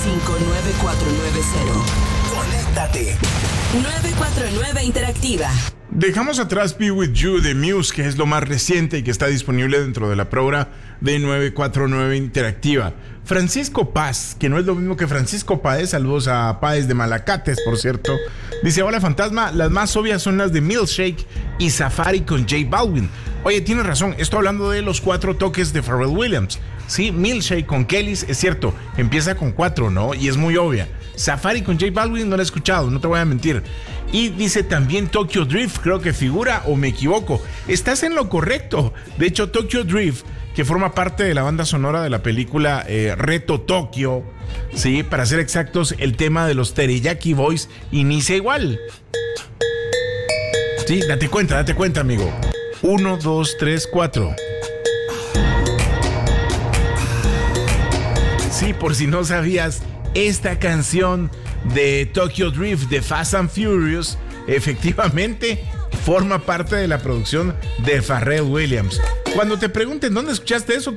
Conéctate. 949 Interactiva. Dejamos atrás Be With You de Muse, que es lo más reciente y que está disponible dentro de la prueba de 949 Interactiva. Francisco Paz, que no es lo mismo que Francisco Páez, saludos a Páez de Malacates, por cierto, dice: hola Fantasma, las más obvias son las de Milkshake y Safari con J Balvin. Oye, tienes razón, estoy hablando de los 4 toques de Pharrell Williams. Sí, Milkshake con Kellys, es cierto, empieza con 4, ¿no? Y es muy obvia. Safari con J Balvin no la he escuchado, no te voy a mentir. Y dice también Tokyo Drift, creo que figura, o me equivoco. Estás en lo correcto. De hecho, Tokyo Drift, que forma parte de la banda sonora de la película Reto Tokio, sí, para ser exactos, el tema de los Teriyaki Boys inicia igual. Sí, date cuenta, amigo. 1, 2, 3, 4. Sí, por si no sabías, esta canción de Tokyo Drift de Fast and Furious efectivamente forma parte de la producción de Pharrell Williams. Cuando te pregunten dónde escuchaste eso,